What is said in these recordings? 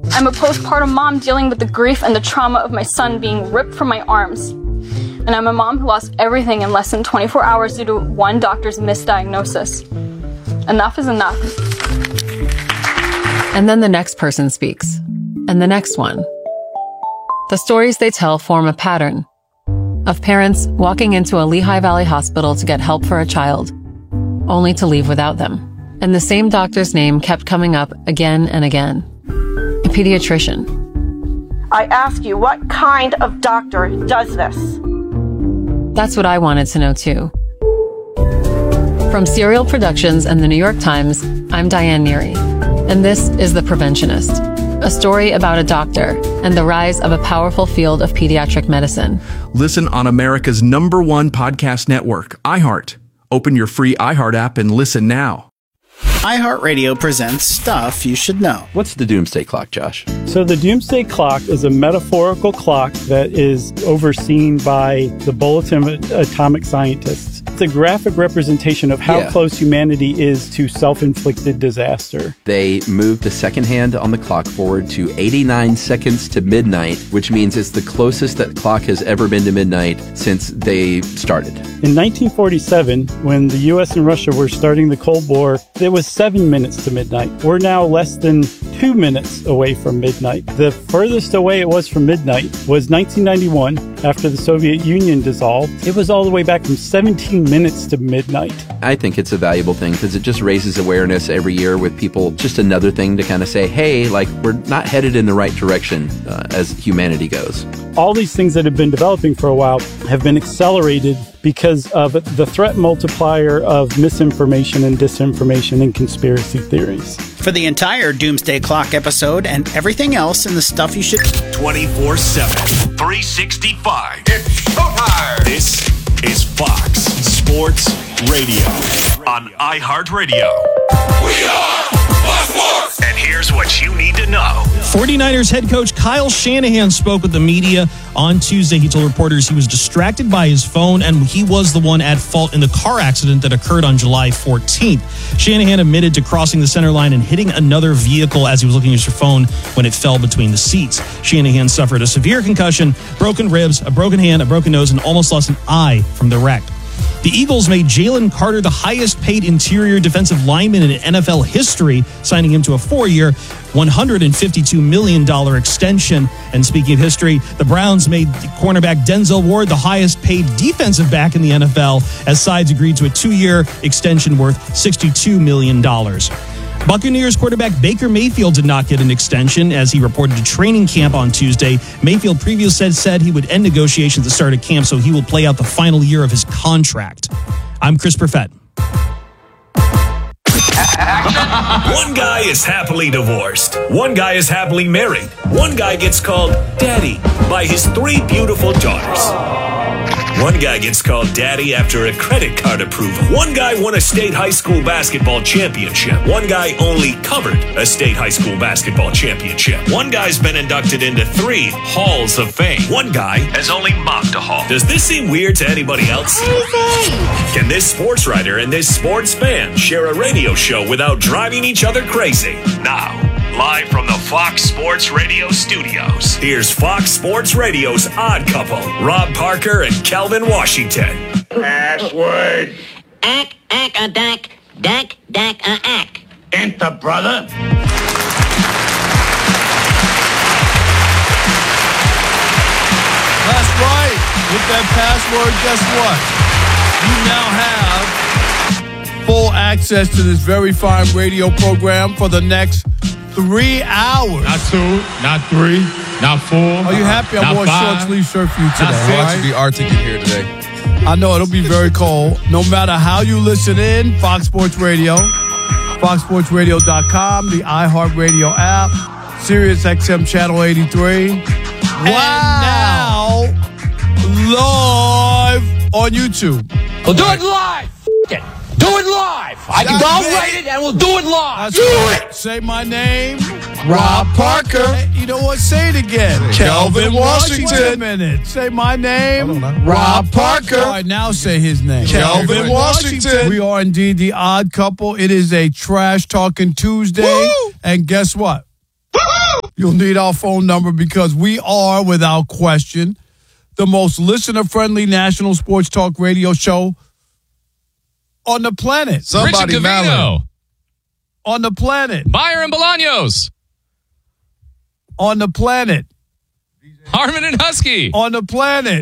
I'm a postpartum mom dealing with the grief and the trauma of my son being ripped from my arms. And I'm a mom who lost everything in less than 24 hours due to one doctor's misdiagnosis. Enough is enough. And then the next person speaks. And the next one. The stories they tell form a pattern of parents walking into a Lehigh Valley hospital to get help for a child, only to leave without them. And the same doctor's name kept coming up again and again. A pediatrician. I ask you, what kind of doctor does this? That's what I wanted to know too. From Serial Productions and the New York Times, I'm Diane Neary, and this is The Preventionist, a story about a doctor and the rise of a powerful field of pediatric medicine. Listen on America's #1 podcast network, iHeart. Open your free iHeart app and listen now. iHeartRadio presents Stuff You Should Know. What's the Doomsday Clock, Josh? So the Doomsday Clock is a metaphorical clock that is overseen by the Bulletin of Atomic Scientists. It's a graphic representation of how close humanity is to self-inflicted disaster. They moved the second hand on the clock forward to 89 seconds to midnight, which means it's the closest that clock has ever been to midnight since they started. In 1947, when the U.S. and Russia were starting the Cold War, it was 7 minutes to midnight. We're now less than 2 minutes away from midnight. The furthest away it was from midnight was 1991, after the Soviet Union dissolved. It was all the way back from 17 minutes to midnight. I think it's a valuable thing because it just raises awareness every year with people. Just another thing to kind of say, hey, like, we're not headed in the right direction as humanity goes. All these things that have been developing for a while have been accelerated because of the threat multiplier of misinformation and disinformation and conspiracy theories. For the entire Doomsday Clock episode and everything else in the Stuff You Should... 24/7, 365. It's showtime! This is Fox Sports Radio on iHeartRadio. We are Fox Sports! And here's what you need to know. 49ers head coach Kyle Shanahan spoke with the media on Tuesday. He told reporters he was distracted by his phone and he was the one at fault in the car accident that occurred on July 14th. Shanahan admitted to crossing the center line and hitting another vehicle as he was looking at his phone when it fell between the seats. Shanahan suffered a severe concussion, broken ribs, a broken hand, a broken nose, and almost lost an eye from the wreck. The Eagles made Jalen Carter the highest-paid interior defensive lineman in NFL history, signing him to a 4-year, $152 million extension. And speaking of history, the Browns made cornerback Denzel Ward the highest-paid defensive back in the NFL as sides agreed to a 2-year extension worth $62 million. Buccaneers quarterback Baker Mayfield did not get an extension as he reported to training camp on Tuesday. Mayfield previously said he would end negotiations at the start of camp, so he will play out the final year of his contract. I'm Chris Perfett. One guy is happily divorced. One guy is happily married. One guy gets called daddy by his 3 beautiful daughters. One guy gets called daddy after a credit card approval. One guy won a state high school basketball championship. One guy only covered a state high school basketball championship. One guy's been inducted into 3 halls of fame. One guy has only mopped a hall. Does this seem weird to anybody else? Can this sports writer and this sports fan share a radio show without driving each other crazy? Now, live from the Fox Sports Radio studios, here's Fox Sports Radio's odd couple, Rob Parker and Calvin Washington. Password. Ack, a dack, a ack. Enter, brother. That's right. With that password, guess what? You now have full access to this very fine radio program for the next 3 hours. Not 2, not 3, not 4. Are you happy I wore a short sleeve shirt for you today? Not 6. To be Arctic in here today. I know it'll be very cold. No matter how you listen in, Fox Sports Radio, foxsportsradio.com, the iHeartRadio app, Sirius XM Channel 83. Wow. And now, live on YouTube. We'll do it live. It. Do it live. I'll write it and we'll do it live. Do it. Say my name. Rob Parker. Hey, you know what? Say it again. Calvin Washington. Wait a minute. Say my name. Rob Parker. All right, now say his name. Calvin Washington. We are indeed the odd couple. It is a trash talking Tuesday. Woo! And guess what? Woo! You'll need our phone number because we are, without question, the most listener-friendly national sports talk radio show on the planet. Somebody Richard Cavino. On the planet. Byron Bolaños. On the planet. Harmon and Husky. On the planet.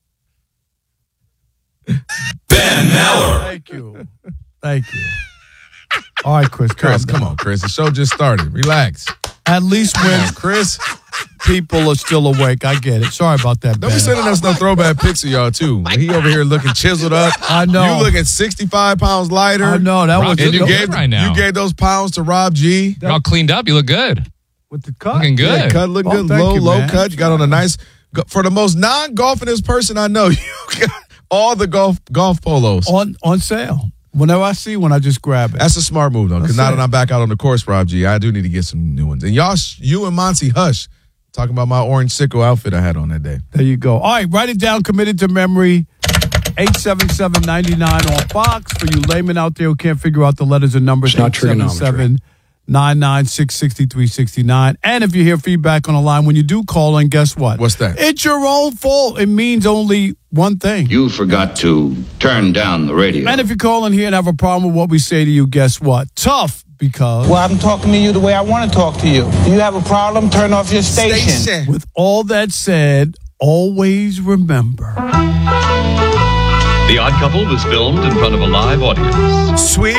Ben Maller. Thank you. Thank you. All right, Chris. Chris, come on, Chris. The show just started. Relax. At least when Chris, people are still awake. I get it. Sorry about that, don't Ben. be sending us no throwback pics of y'all, too. He over here looking chiseled up. I know. You looking 65 pounds lighter. I know. That was And you good right now. You gave those pounds to Rob G. You're all cleaned up. You look good. with the cut. Looking good. Yeah, cut looking good. thank you, Low man. cut. You got on a nice, for the most non-golfingest person I know, you got all the golf polos. On sale. Whenever I see one, I just grab it. That's a smart move, though, because now That's that I'm back out on the course, Rob G, I do need to get some new ones. And y'all, you and Monty Hush, talking about my orange sickle outfit I had on that day. There you go. All right, write it down. Committed to memory. 877-99 on Fox. For you laymen out there who can't figure out the letters and numbers, 877-996-6369. And if you hear feedback on the line, when you do call in, guess what? What's that? It's your own fault. It means only one thing. You forgot to turn down the radio. And if you call in here and have a problem with what we say to you, guess what? Tough, because... Well, I'm talking to you the way I want to talk to you. You have a problem, turn off your station. With all that said, always remember... The Odd Couple was filmed in front of a live audience. Sweet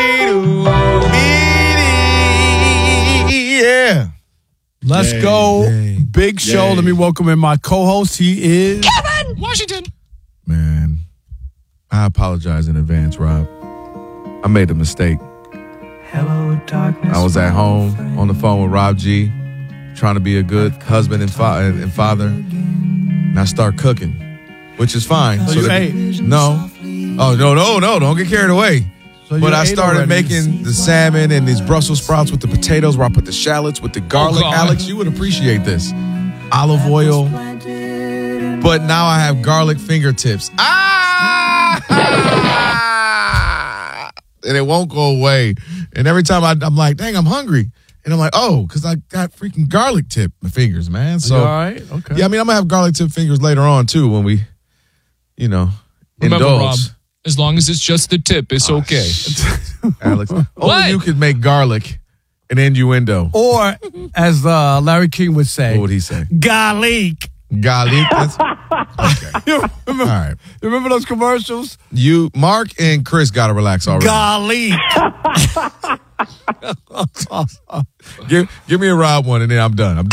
yeah. Let's go. Big show. Yay. Let me welcome in my co-host. He is... Kevin Washington. Man, I apologize in advance, Rob. I made a mistake. Hello, darkness. I was at home on the phone with Rob G, trying to be a good husband and father, and I start cooking, which is fine. So you ate? No. Oh, no, don't get carried away. So But you I ate started already. making the salmon and these Brussels sprouts with the potatoes where I put the shallots with the garlic. God. Alex, you would appreciate this. Olive oil. But now I have garlic fingertips. And it won't go away. And every time I'm like, dang, I'm hungry. And I'm like, oh, because I got freaking garlic tip fingers, man. So, You all right? Okay. yeah, I mean, I'm going to have garlic tip fingers later on, too, when we, Remember, indulge. Rob, as long as it's just the tip, it's okay. Alex, only you could make garlic an innuendo. Or, as Larry King would say... What would he say? Garlic. Garlic? That's, okay. You remember, All right. you remember those commercials? You, Mark and Chris got to relax already. Garlic. Give me a Rob one, and then I'm done.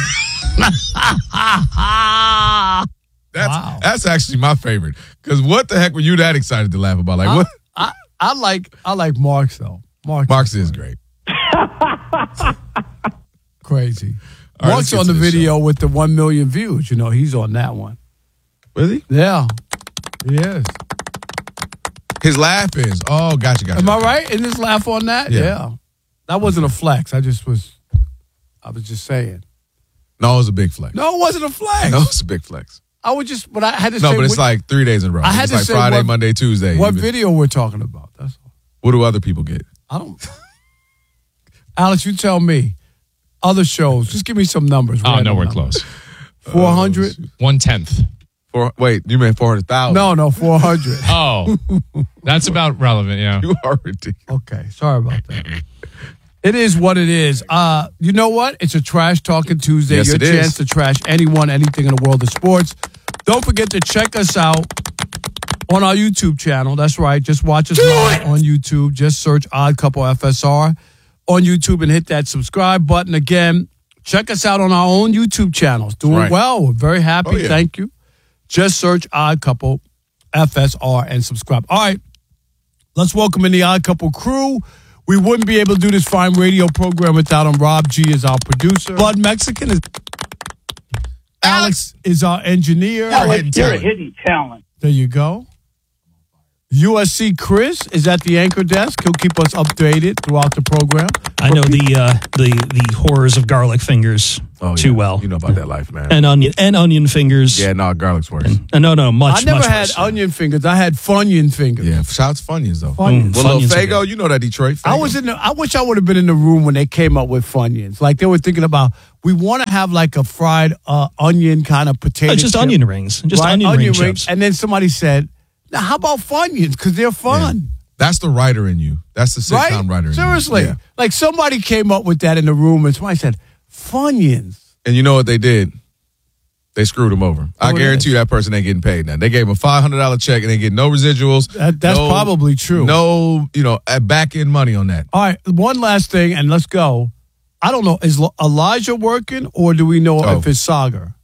That's actually my favorite. Because what the heck were you that excited to laugh about? Like what? I like Mark's though. Mark's is great. Crazy. All right, Mark's let's get on to the this video with the 1 million views. You know, he's on that one. Was he? Yeah. He is. His laugh is. Oh, gotcha. Am I right? Isn't his laugh on that? Yeah. That wasn't a flex. I was just saying. No, it was a big flex. No, it wasn't a flex. No, it's a big flex. But I had to say. No, but it's like 3 days in a row. I had It's to like say Friday, what- Monday, Tuesday. What Even- video we're talking about? That's all. What do other people get? I don't. Alex, you tell me. Other shows. Just give me some numbers. Oh, random nowhere numbers. close. 400? 1/10. Wait, you meant 400,000? No, 400. Oh, that's about relevant, yeah. You are ridiculous. Okay, sorry about that. It is what it is. You know what? It's a Trash Talking Tuesday. Yes, Your it is. chance to trash anyone, anything in the world of sports. Don't forget to check us out on our YouTube channel. That's right. Just watch us live on YouTube. Just search Odd Couple FSR on YouTube and hit that subscribe button. Again, check us out on our own YouTube channels. Doing Right. well. We're very happy. Oh, yeah. Thank you. Just search Odd Couple FSR and subscribe. All right. Let's welcome in the Odd Couple crew. We wouldn't be able to do this fine radio program without him. Rob G is our producer. Bud Mexican is... Alex is our engineer. You're a hidden talent. There you go. USC Chris is at the anchor desk. He'll keep us updated throughout the program. I know the horrors of garlic fingers too well. You know about that life, man. And onion fingers. Yeah, no, garlic's worse. Much. I never much had worse. onion fingers. I had Funyun fingers. Yeah, shouts Funyuns though. Funyuns. Well, little Funyuns are Fago, you know that Detroit. Fago. I wish I would have been in the room when they came up with Funyuns. Like they were thinking about, we want to have like a fried onion kind of potato. Just chip, onion rings. Just right? onion ring rings. chips. And then somebody said, now how about Funyuns? Because they're fun. Yeah. That's the writer in you. That's the sitcom writer in Seriously. you. Yeah. Like somebody came up with that in the room and somebody said, Funyuns. And you know what they did? They screwed him over. I guarantee you that person ain't getting paid now. They gave him a $500 check and they get no residuals. That's probably true. No, back end money on that. All right, one last thing, and let's go. I don't know, is Elijah working, or do we know if it's Sagar?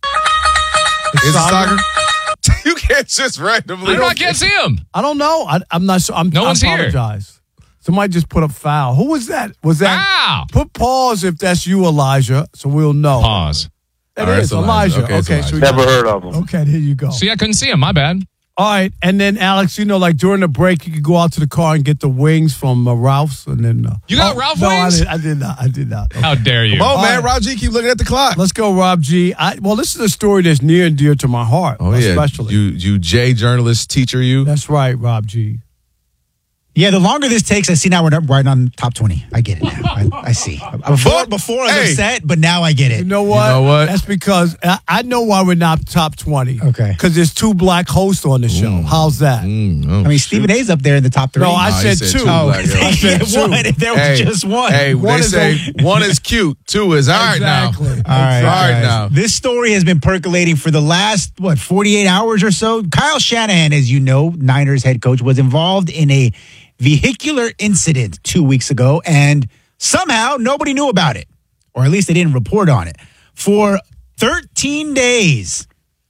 Is it Sagar? You can't just randomly. I can't see him. I don't know. I'm not sure. No one's here. I apologize. Somebody just put up foul. Who was that? Was that? Foul. Put pause if that's you, Elijah, so we'll know. Pause. It is Elijah. Okay, so Never heard of him. Okay, here you go. See, I couldn't see him. My bad. All right, and then Alex, like during the break, you could go out to the car and get the wings from Ralph's, and then you got Ralph no, wings? I did not. How dare you? Come on, All man. right. Rob G, keep looking at the clock. Let's go, Rob G. Well, this is a story that's near and dear to my heart. Oh yeah, especially you J journalist teacher. You. That's right, Rob G. Yeah, the longer this takes, I see now we're right on top 20. I get it now. I see. Before I was upset, but now I get it. You know what? That's because I know why we're not top 20. Okay. Because there's two black hosts on the show. How's that? I mean, Stephen A's up there in the top 3. No, I said two. I said two. There was just one. Hey, One they say one is cute, two is all right now. Exactly. All right, guys. now. This story has been percolating for the last, 48 hours or so. Kyle Shanahan, as you know, Niners head coach, was involved in a vehicular incident 2 weeks ago, and somehow nobody knew about it, or at least they didn't report on it. For 13 days,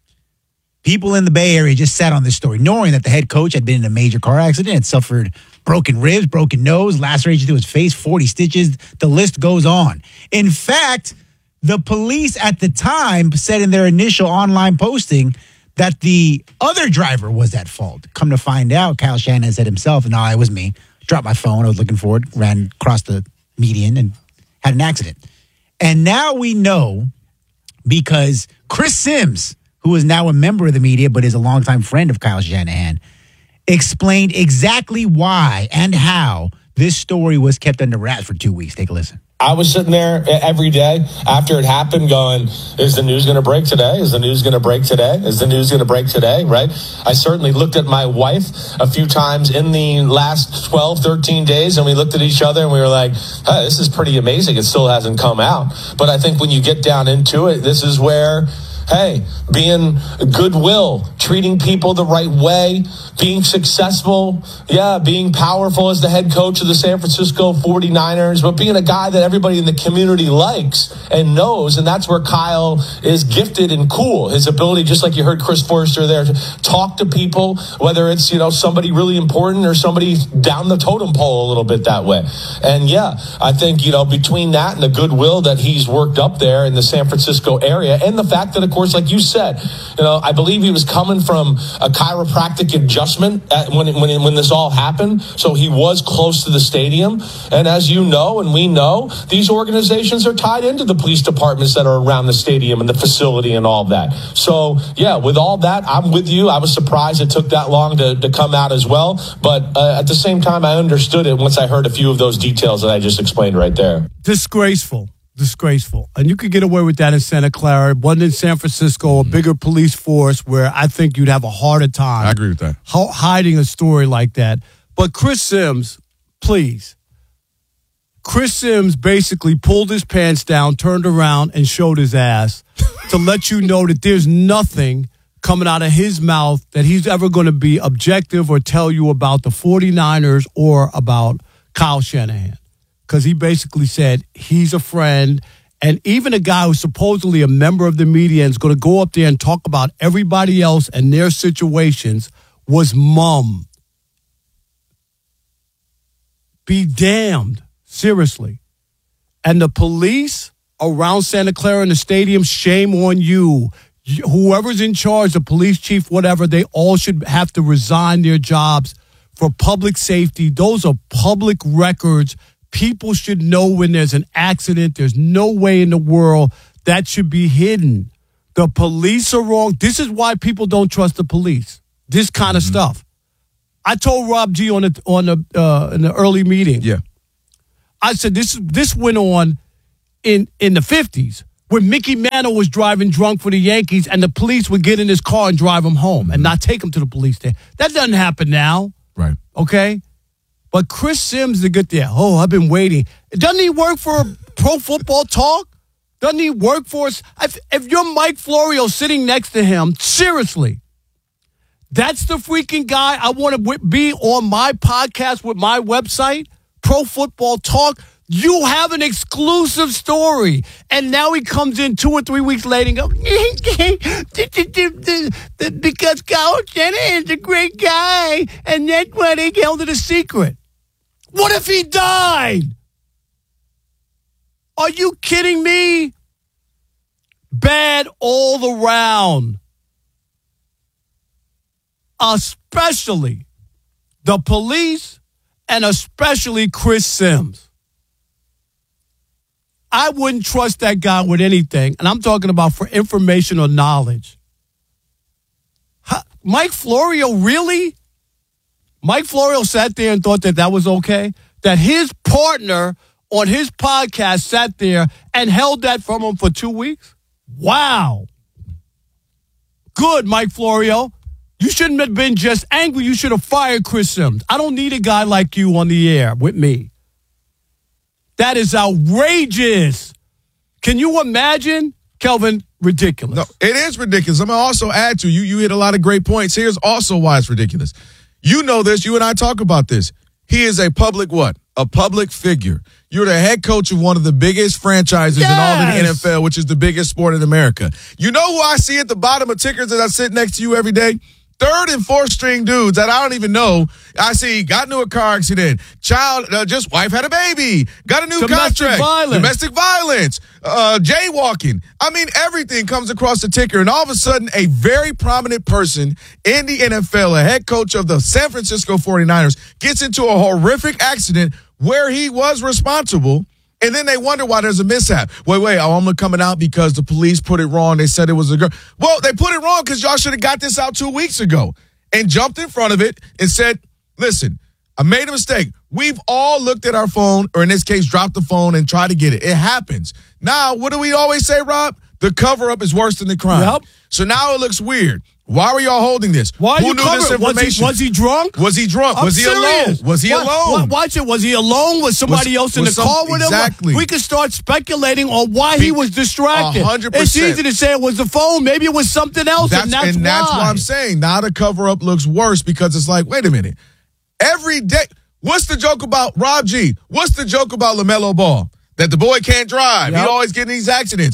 people in the Bay Area just sat on this story, knowing that the head coach had been in a major car accident, had suffered broken ribs, broken nose, laceration to his face, 40 stitches. The list goes on. In fact, the police at the time said in their initial online posting that the other driver was at fault. Come to find out, Kyle Shanahan said himself, no, it was me. Dropped my phone. I was looking for it, ran across the median and had an accident. And now we know because Chris Sims, who is now a member of the media but is a longtime friend of Kyle Shanahan, explained exactly why and how this story was kept under wraps for 2 weeks. Take a listen. I was sitting there every day after it happened going, is the news going to break today? Is the news going to break today? Is the news going to break today? Right? I certainly looked at my wife a few times in the last 12, 13 days, and we looked at each other and we were like, hey, this is pretty amazing. It still hasn't come out. But I think when you get down into it, this is where, hey, being goodwill, treating people the right way, being successful, being powerful as the head coach of the San Francisco 49ers, but being a guy that everybody in the community likes and knows, and that's where Kyle is gifted and cool. His ability, just like you heard Chris Forrester there, to talk to people, whether it's, somebody really important or somebody down the totem pole a little bit that way. And I think, between that and the goodwill that he's worked up there in the San Francisco area, and the fact that, of course, like you said, I believe he was coming from a chiropractic adjustment when this all happened, so he was close to the stadium. And as you know, and we know, these organizations are tied into the police departments that are around the stadium and the facility and all that. So, with all that, I'm with you. I was surprised it took that long to come out as well. But at the same time, I understood it once I heard a few of those details that I just explained right there. Disgraceful. And you could get away with that in Santa Clara. One in San Francisco, a bigger police force where I think you'd have a harder time. I agree with that. Hiding a story like that. But Chris Sims, please. Chris Sims basically pulled his pants down, turned around, and showed his ass to let you know that there's nothing coming out of his mouth that he's ever going to be objective or tell you about the 49ers or about Kyle Shanahan. Because he basically said he's a friend, and even a guy who's supposedly a member of the media and is going to go up there and talk about everybody else and their situations was mum. Be damned. Seriously. And the police around Santa Clara and the stadium, shame on you. Whoever's in charge, the police chief, whatever, they all should have to resign their jobs for public safety. Those are public records. People should know when there's an accident. There's no way in the world that should be hidden. The police are wrong. This is why people don't trust the police. This kind of stuff. I told Rob G in the early meeting. Yeah. I said this went on in the 50s when Mickey Mantle was driving drunk for the Yankees and the police would get in his car and drive him home and not take him to the police station. That doesn't happen now. Right. Okay? But Chris Sims to get there. Oh, I've been waiting. Doesn't he work for Pro Football Talk? Doesn't he work for us? If you're Mike Florio sitting next to him, seriously, that's the freaking guy I want to be on my podcast with my website, Pro Football Talk. You have an exclusive story. And now he comes in 2 or 3 weeks later and goes, because Kyle Shanahan's a great guy, and that's why they held it a secret. What if he died? Are you kidding me? Bad all around. Especially the police and especially Chris Sims. I wouldn't trust that guy with anything, and I'm talking about for information or knowledge. Mike Florio, really? Mike Florio sat there and thought that was okay? That his partner on his podcast sat there and held that from him for 2 weeks? Wow. Good, Mike Florio. You shouldn't have been just angry. You should have fired Chris Sims. I don't need a guy like you on the air with me. That is outrageous. Can you imagine, Kelvin? Ridiculous. No, it is ridiculous. I'm going to also add to you hit a lot of great points. Here's also why it's ridiculous. You know this. You and I talk about this. He is a public what? A public figure. You're the head coach of one of the biggest franchises in all of the NFL, which is the biggest sport in America. You know who I see at the bottom of tickers as I sit next to you every day? 3rd and 4th string dudes that I don't even know. I see got into a car accident. Child, just wife had a baby. Got a new contract. Domestic violence. Jaywalking. I mean, everything comes across the ticker. And all of a sudden, a very prominent person in the NFL, a head coach of the San Francisco 49ers, gets into a horrific accident where he was responsible. And then they wonder why there's a mishap. Wait, I'm coming out because the police put it wrong. They said it was a girl. Well, they put it wrong because y'all should have got this out 2 weeks ago and jumped in front of it and said, listen, I made a mistake. We've all looked at our phone, or in this case, dropped the phone and tried to get it. It happens. Now, what do we always say, Rob? The cover-up is worse than the crime. Yep. So now it looks weird. Why were y'all holding this? Why Who knew this information? Was he drunk? Was he drunk? Was he alone? Was he alone? Watch it. Was he alone? Was somebody else in the car with him? Exactly. We could start speculating on why he was distracted. 100%. It's easy to say it was the phone. Maybe it was something else, and that's why. That's why I'm saying now the cover-up looks worse because it's like, wait a minute. Every day, what's the joke about Rob G? What's the joke about LaMelo Ball? That the boy can't drive. Yep. He always getting these accidents.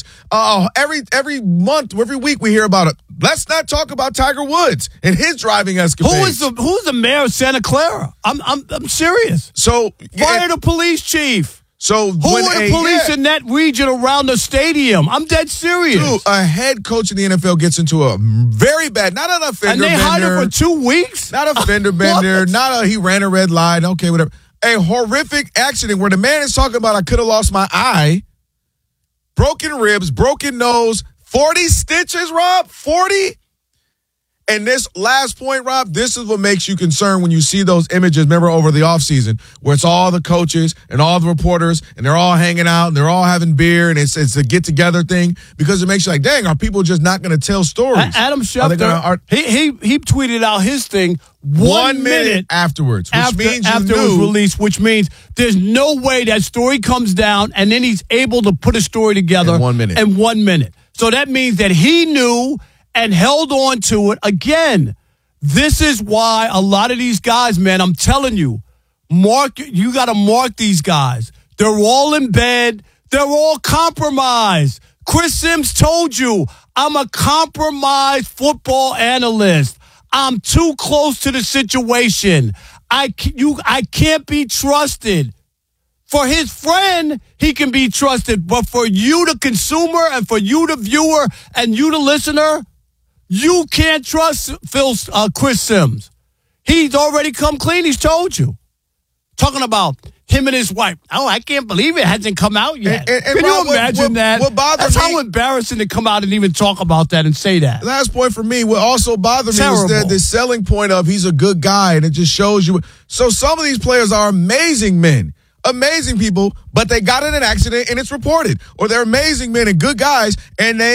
Every month, every week we hear about it. Let's not talk about Tiger Woods and his driving escapades. Who's the mayor of Santa Clara? I'm serious. So fire the police chief. So who are the police in that region around the stadium? I'm dead serious. Dude, a head coach in the NFL gets into a very bad, not an offender bender. And they hide him for 2 weeks? Not a fender bender. Not he ran a red light. Okay, whatever. A horrific accident where the man is talking about I could have lost my eye, broken ribs, broken nose, 40 stitches, Rob, 40? And this last point, Rob, this is what makes you concerned when you see those images, remember, over the offseason, where it's all the coaches and all the reporters, and they're all hanging out, and they're all having beer, and it's a get-together thing, because it makes you like, dang, are people just not going to tell stories? Adam Schefter, he tweeted out his thing 1 minute afterwards, which means after it was released, which means there's no way that story comes down, and then he's able to put a story together in 1 minute. In 1 minute. So that means that he knew and held on to it. Again, this is why a lot of these guys, man, I'm telling you, you got to mark these guys. They're all in bed. They're all compromised. Chris Sims told you, I'm a compromised football analyst. I'm too close to the situation. I can't be trusted. For his friend, he can be trusted. But for you, the consumer, and for you, the viewer, and you, the listener, you can't trust Chris Sims. He's already come clean. He's told you. Talking about him and his wife. Oh, I can't believe it hasn't come out yet. And Can you imagine that? What bothers That's me, how embarrassing to come out and even talk about that and say that. Last point for me, what also bothered me Terrible. was that the selling point of he's a good guy, and it just shows you. So some of these players are amazing men, amazing people, but they got in an accident and it's reported. Or they're amazing men and good guys, and they